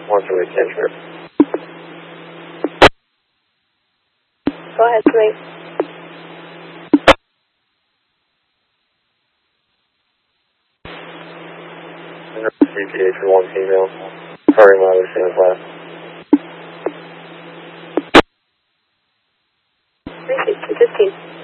One to reach enter. Go ahead, 3. CPA for 1 female. Starting ladder, stand flat. 36015.